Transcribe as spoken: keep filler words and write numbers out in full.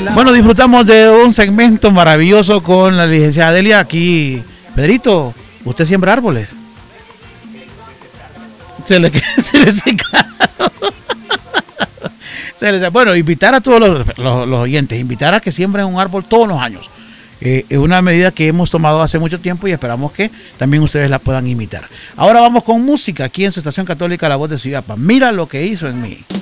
Bueno, disfrutamos de un segmento maravilloso con la licenciada Delia aquí. Pedrito, ¿usted siembra árboles? Se le, se le secaron. Se le, bueno, invitar a todos los, los, los oyentes, invitar a que siembren un árbol todos los años. Eh, es una medida que hemos tomado hace mucho tiempo y esperamos que también ustedes la puedan imitar. Ahora vamos con música aquí en su estación católica La Voz de Suyapa. Mira lo que hizo en mí.